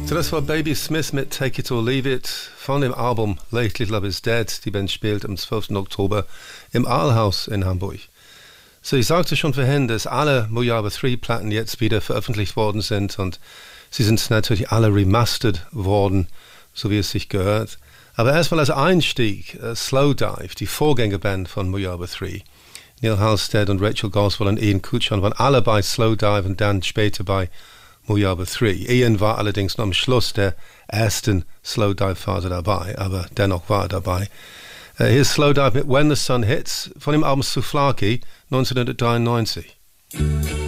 Das war Baby Smith mit Take It or Leave It von dem Album Lately Love Is Dead. Die Band spielt am 12. Oktober im Aalhaus in Hamburg. So, ich sagte schon vorhin, dass alle Mojave 3 Platten jetzt wieder veröffentlicht worden sind und sie sind natürlich alle remastered worden, so wie es sich gehört. Aber erstmal als Einstieg, Slowdive, die Vorgängerband von Mojave 3. Neil Halstead und Rachel Goswell und Ian Kuchon waren alle bei Slowdive und dann später bei Mojave 3. Ian war allerdings noch am Schluss der ersten Slowdive-Phase dabei, aber dennoch war er dabei. Hier ist Slowdive mit When the Sun Hits von dem Album Souvlaki 1993.